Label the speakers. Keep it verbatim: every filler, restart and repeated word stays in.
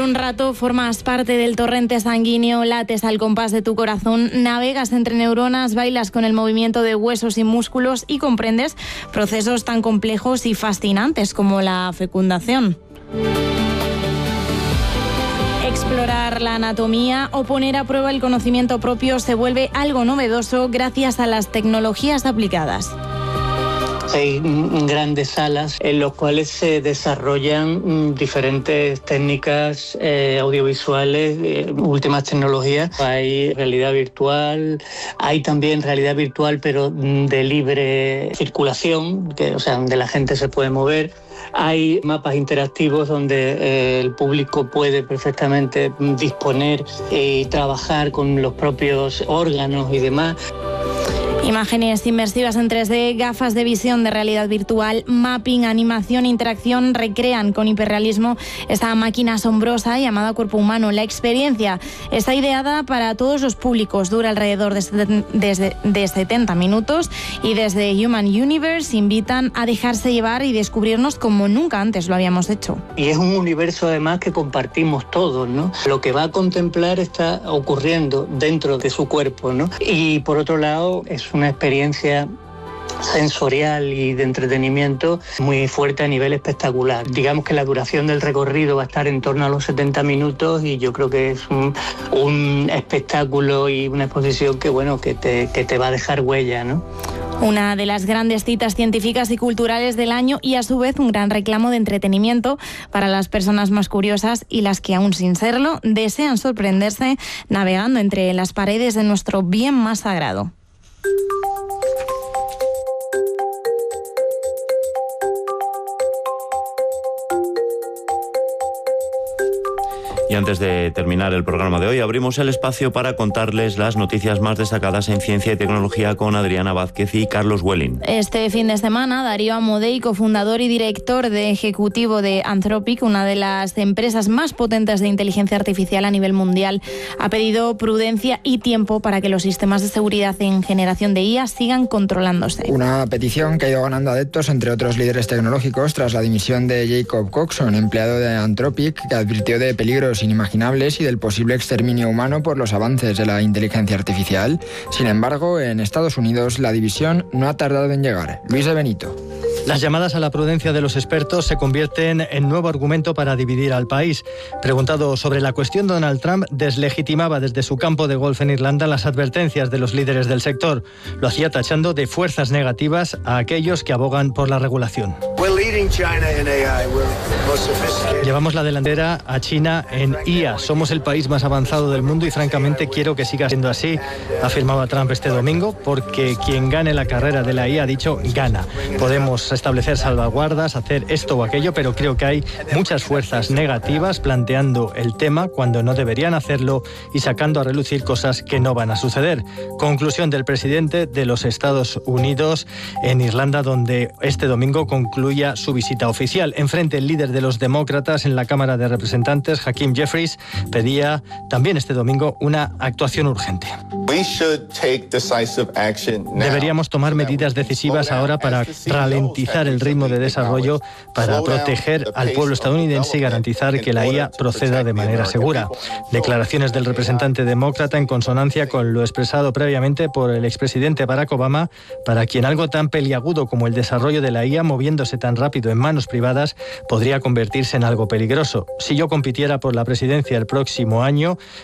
Speaker 1: un rato formas parte del torrente sanguíneo, lates al compás de tu corazón, navegas entre neuronas, bailas con el movimiento de huesos y músculos y comprendes procesos tan complejos y fascinantes como la fecundación. Explorar la anatomía o poner a prueba el conocimiento propio se vuelve algo novedoso gracias a las tecnologías aplicadas.
Speaker 2: Hay grandes salas en las cuales se desarrollan diferentes técnicas eh, audiovisuales, eh, últimas tecnologías. Hay realidad virtual, hay también realidad virtual pero de libre circulación, que, o sea, donde la gente se puede mover. Hay mapas interactivos donde eh, el público puede perfectamente disponer y trabajar con los propios órganos y demás.
Speaker 1: Imágenes inmersivas en tres D, gafas de visión de realidad virtual, mapping, animación, interacción recrean con hiperrealismo esta máquina asombrosa llamada cuerpo humano. La experiencia está ideada para todos los públicos, dura alrededor de, de, de setenta minutos y desde Human Universe invitan a dejarse llevar y descubrirnos como nunca antes lo habíamos hecho.
Speaker 2: Y es un universo además que compartimos todos, ¿no? Lo que va a contemplar está ocurriendo dentro de su cuerpo, ¿no? Y por otro lado es una experiencia sensorial y de entretenimiento muy fuerte a nivel espectacular. Digamos que la duración del recorrido va a estar en torno a los setenta minutos y yo creo que es un, un espectáculo y una exposición que, bueno, que te, que te va a dejar huella, ¿no?
Speaker 1: Una de las grandes citas científicas y culturales del año y a su vez un gran reclamo de entretenimiento para las personas más curiosas y las que aún sin serlo desean sorprenderse navegando entre las paredes de nuestro bien más sagrado.
Speaker 3: Y antes de terminar el programa de hoy, abrimos el espacio para contarles las noticias más destacadas en ciencia y tecnología con Adriana Vázquez y Carlos Welling.
Speaker 1: Este fin de semana, Darío Amodei, cofundador y director de ejecutivo de Anthropic, una de las empresas más potentes de inteligencia artificial a nivel mundial, ha pedido prudencia y tiempo para que los sistemas de seguridad en generación de I A sigan controlándose.
Speaker 4: Una petición que ha ido ganando adeptos entre otros líderes tecnológicos tras la dimisión de Jacob Coxon, empleado de Anthropic, que advirtió de peligros inimaginables y del posible exterminio humano por los avances de la inteligencia artificial. Sin embargo, en Estados Unidos la división no ha tardado en llegar. Luis de Benito.
Speaker 5: Las llamadas a la prudencia de los expertos se convierten en nuevo argumento para dividir al país. Preguntado sobre la cuestión, Donald Trump deslegitimaba desde su campo de golf en Irlanda las advertencias de los líderes del sector. Lo hacía tachando de fuerzas negativas a aquellos que abogan por la regulación. Llevamos la delantera a China en I A. Somos el país más avanzado del mundo y francamente quiero que siga siendo así, afirmaba Trump este domingo, porque quien gane la carrera de la I A, ha dicho, gana. Podemos establecer salvaguardas, hacer esto o aquello, pero creo que hay muchas fuerzas negativas planteando el tema cuando no deberían hacerlo y sacando a relucir cosas que no van a suceder. Conclusión del presidente de los Estados Unidos en Irlanda, donde este domingo concluía su visita oficial. Enfrente, el líder de los demócratas en la Cámara de Representantes, Hakeem Jeffries, pedía también este domingo una actuación urgente. Deberíamos tomar medidas decisivas ahora para ralentizar el ritmo de desarrollo, para proteger al pueblo estadounidense y garantizar que la I A proceda de manera segura. Declaraciones del representante demócrata en consonancia con lo expresado previamente por el expresidente Barack Obama, para quien algo tan peliagudo como el desarrollo de la I A moviéndose tan rápido en manos privadas podría convertirse en algo peligroso. Si yo compitiera por la presidencia el próximo año,